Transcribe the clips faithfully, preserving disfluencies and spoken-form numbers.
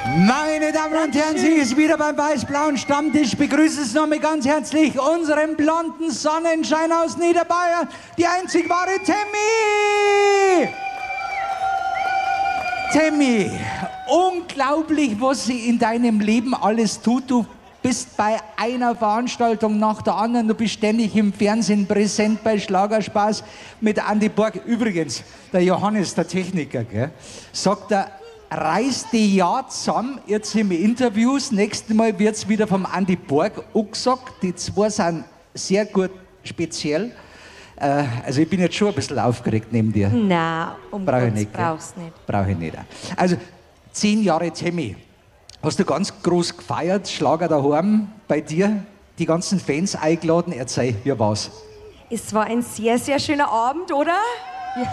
Meine Damen und Herren, sie ist wieder beim weiß-blauen Stammtisch. Begrüße es nochmal ganz herzlich unseren blonden Sonnenschein aus Niederbayern, die einzig wahre Temmi! Temmi, unglaublich, was sie in deinem Leben alles tut. Du bist bei einer Veranstaltung nach der anderen, du bist ständig im Fernsehen präsent bei Schlagerspaß mit Andi Borg. Übrigens, der Johannes, der Techniker, gell, sagt er, reiß die ja zusammen, jetzt im Interviews, nächstes Mal wird es wieder vom Andi Borg angesagt, die zwei sind sehr gut speziell. Äh, also ich bin jetzt schon ein bisschen aufgeregt neben dir. Nein, um Brauch ich Gott, nicht, brauchst du nicht. Brauche ich nicht. Also, zehn Jahre Temmi. Hast du ganz groß gefeiert, Schlager daheim bei dir, die ganzen Fans eingeladen, erzähl, wie war's? Es war ein sehr, sehr schöner Abend, oder? Ja.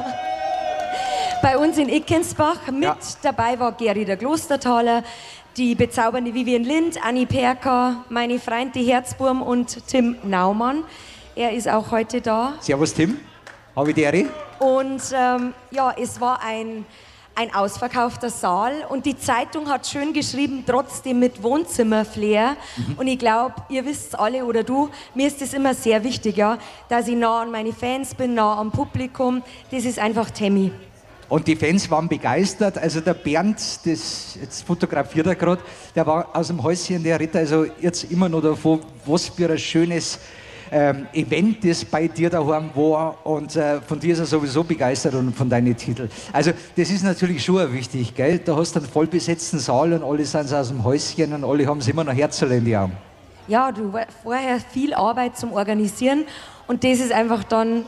Bei uns in Ickensbach. Mit Ja. dabei war Geri der Klostertaler, die bezaubernde Vivian Lind, Anni Perker, meine Freund, die Herzburm und Tim Naumann. Er ist auch heute da. Servus Tim, habe ich die Ehre? Und ähm, ja, es war ein, ein ausverkaufter Saal und die Zeitung hat schön geschrieben, trotzdem mit Wohnzimmerflair. Mhm. Und ich glaube, ihr wisst alle oder du, mir ist es immer sehr wichtig, ja, dass ich nah an meine Fans bin, nah am Publikum. Das ist einfach Temmi. Und die Fans waren begeistert. Also der Bernd, das, jetzt fotografiert er gerade, der war aus dem Häuschen, der redet also jetzt immer noch davon, was für ein schönes ähm, Event das bei dir daheim war. Und äh, von dir ist er sowieso begeistert und von deinen Titeln. Also das ist natürlich schon wichtig, gell? Da hast du einen vollbesetzten Saal und alle sind aus dem Häuschen und alle haben es immer noch Herzl in die Augen. Ja, du war vorher viel Arbeit zum Organisieren und das ist einfach dann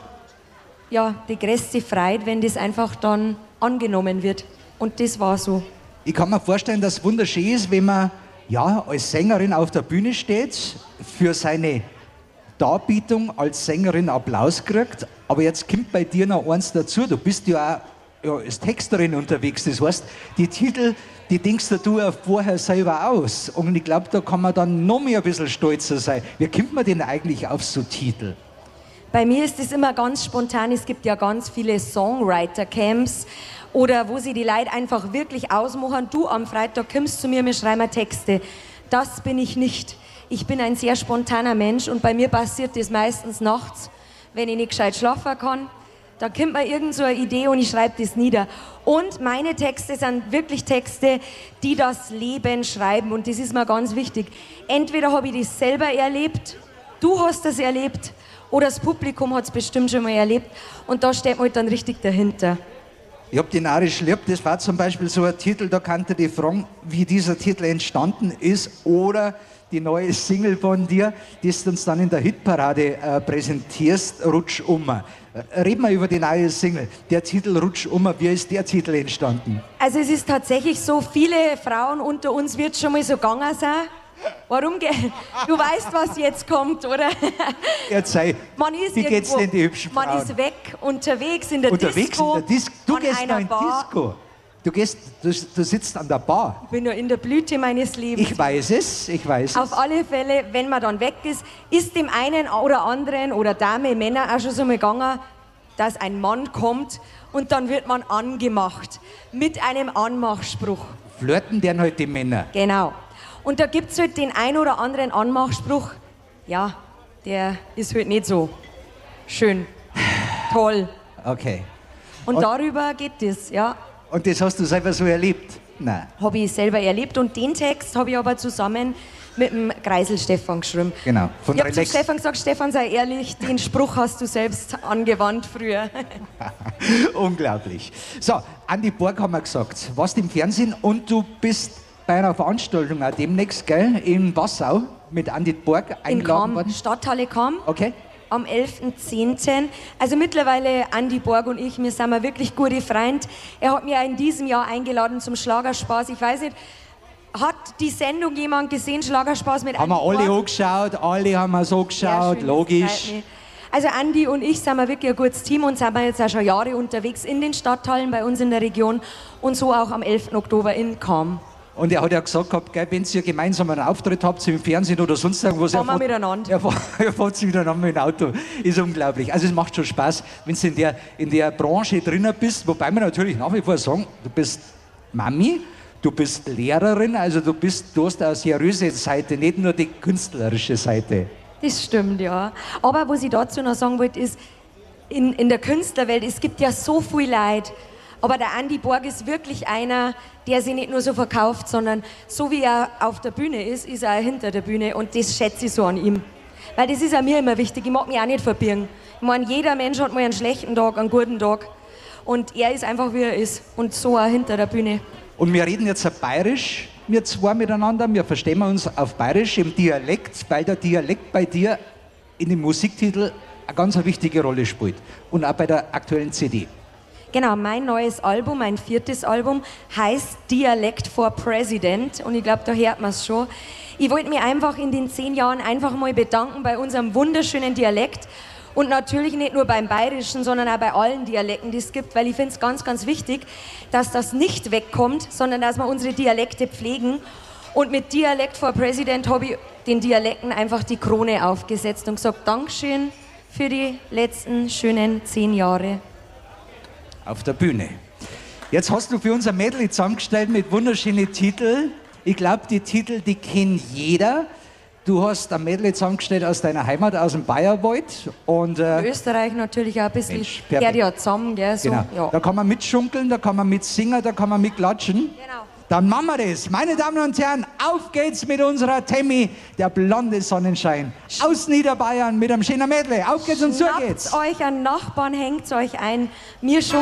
ja, die größte Freude, wenn das einfach dann angenommen wird. Und das war so. Ich kann mir vorstellen, dass es wunderschön ist, wenn man ja, als Sängerin auf der Bühne steht, für seine Darbietung als Sängerin Applaus kriegt. Aber jetzt kommt bei dir noch eins dazu. Du bist ja auch ja, als Texterin unterwegs. Das heißt, die Titel, die denkst du ja vorher selber aus. Und ich glaube, da kann man dann noch mehr ein bisschen stolzer sein. Wie kommt man denn eigentlich auf so Titel? Bei mir ist es immer ganz spontan. Es gibt ja ganz viele Songwriter-Camps oder wo sie die Leute einfach wirklich ausmachen. Du, am Freitag kommst zu mir, wir schreiben Texte. Das bin ich nicht. Ich bin ein sehr spontaner Mensch und bei mir passiert das meistens nachts, wenn ich nicht gescheit schlafen kann. Da kommt mir irgend so eine Idee und ich schreibe das nieder. Und meine Texte sind wirklich Texte, die das Leben schreiben und das ist mir ganz wichtig. Entweder habe ich das selber erlebt, du hast das erlebt, oder das Publikum hat es bestimmt schon mal erlebt. Und da steht man halt dann richtig dahinter. Ich hab den Narisch lieb, das war zum Beispiel so ein Titel, da kannte die fragen, wie dieser Titel entstanden ist. Oder die neue Single von dir, die du uns dann in der Hitparade äh, präsentierst, Rutsch um. Äh, reden wir über die neue Single. Der Titel Rutsch um, wie ist der Titel entstanden? Also es ist tatsächlich so, viele Frauen unter uns wird schon mal so gegangen sein. Warum? Ge du weißt, was jetzt kommt, oder? Erzähl, man ist wie geht's denn die hübschen Frauen? Man ist weg, unterwegs in der unterwegs Disco. In der Dis du an gehst einer noch in Bar. Disco. Du, gehst, du, du sitzt an der Bar. Ich bin nur in der Blüte meines Lebens. Ich weiß es, ich weiß Auf es. alle Fälle, wenn man dann weg ist, ist dem einen oder anderen oder Dame, Männer auch schon so mal gegangen, dass ein Mann kommt und dann wird man angemacht mit einem Anmachspruch. Flirten deren halt die Männer. Genau. Und da gibt es halt den ein oder anderen Anmachspruch, ja, der ist halt nicht so schön, toll. Okay. Und, Und- darüber geht das, ja. Und das hast du selber so erlebt? Nein. Habe ich selber erlebt und den Text habe ich aber zusammen mit dem Kreisel Stefan geschrieben. Genau. Von Ich habe zu Relax. Stefan gesagt, Stefan, sei ehrlich, den Spruch hast du selbst angewandt früher. Unglaublich. So, Andi Borg haben wir gesagt, warst im Fernsehen und du bist bei einer Veranstaltung auch demnächst, gell, in Wassau mit Andi Borg In eingeladen Cham, worden. Stadthalle Cham. Okay. Am elften zehnten Also mittlerweile Andi Borg und ich, wir sind wir wirklich gute Freunde. Er hat mich auch in diesem Jahr eingeladen zum Schlagerspaß. Ich weiß nicht, hat die Sendung jemand gesehen, Schlagerspaß mit Haben Andi wir alle Borg? angeschaut, alle haben wir so Sehr geschaut, schön, das logisch. freut mich. Also Andi und ich sind wir wirklich ein gutes Team und sind wir jetzt auch schon Jahre unterwegs in den Stadthallen bei uns in der Region und so auch am elften Oktober in Cham. Und er hat ja gesagt, gehabt, gell, wenn ihr gemeinsam einen Auftritt habt im Fernsehen oder sonst irgendwas, Fahren wir fährt- miteinander. Er, fährt- er fährt sie miteinander mit dem Auto. Ist unglaublich. Also es macht schon Spaß, wenn du in der, in der Branche drinnen bist, wobei wir natürlich nach wie vor sagen, du bist Mami, Du bist Lehrerin, also du, bist, du hast eine seriöse Seite, nicht nur die künstlerische Seite. Das stimmt, ja. Aber was ich dazu noch sagen wollte, ist, in, in der Künstlerwelt, es gibt ja so viel Leid. Aber der Andi Borg ist wirklich einer, der sich nicht nur so verkauft, sondern so wie er auf der Bühne ist, ist er auch hinter der Bühne. Und das schätze ich so an ihm. Weil das ist auch mir immer wichtig. Ich mag mich auch nicht verbirgen. Ich meine, jeder Mensch hat mal einen schlechten Tag, einen guten Tag. Und er ist einfach, wie er ist. Und so auch hinter der Bühne. Und wir reden jetzt auf Bayerisch, wir zwei miteinander. Wir verstehen uns auf Bayerisch im Dialekt, weil der Dialekt bei dir in dem Musiktitel eine ganz wichtige Rolle spielt. Und auch bei der aktuellen C D. Genau, mein neues Album, mein viertes Album, heißt Dialect for President. Und ich glaube, da hört man es schon. Ich wollte mich einfach in den zehn Jahren einfach mal bedanken bei unserem wunderschönen Dialekt. Und natürlich nicht nur beim Bayerischen, sondern auch bei allen Dialekten, die es gibt, weil ich finde es ganz, ganz wichtig, dass das nicht wegkommt, sondern dass wir unsere Dialekte pflegen. Und mit Dialect for President habe ich den Dialekten einfach die Krone aufgesetzt und gesagt, Dankeschön für die letzten schönen zehn Jahre. Auf der Bühne. Jetzt hast du für uns ein Medley zusammengestellt mit wunderschönen Titeln. Ich glaube, die Titel, die kennt jeder. Du hast ein Medley zusammengestellt aus deiner Heimat, aus dem Bayerwald. Und, äh, Österreich natürlich auch ein bisschen. Mensch, Gehört ja zusammen, gell? So, genau. ja. Da kann man mitschunkeln, da kann man mitsingen, da kann man mitklatschen. Genau. Dann machen wir das. Meine Damen und Herren, auf geht's mit unserer Tammy, der blonde Sonnenschein. Aus Niederbayern mit einem schönen Medley. Auf geht's und so geht's. Schnappt euch einen Nachbarn, hängt euch ein. Mir schon